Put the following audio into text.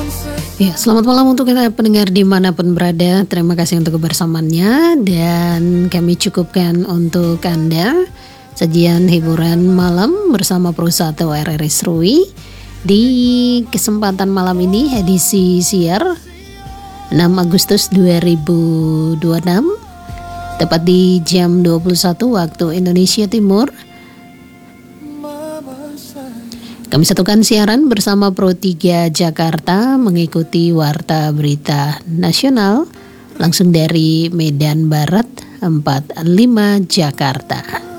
Ya, selamat malam untuk kita pendengar dimanapun berada. Terima kasih untuk kebersamaannya dan kami cukupkan untuk Anda sajian hiburan malam bersama Perusahaan RRI Serui di kesempatan malam ini edisi siar 6 Agustus 2026 tepat di jam 21 waktu Indonesia Timur. Kami satukan siaran bersama Pro 3 Jakarta mengikuti Warta Berita Nasional langsung dari Medan Barat 45 Jakarta.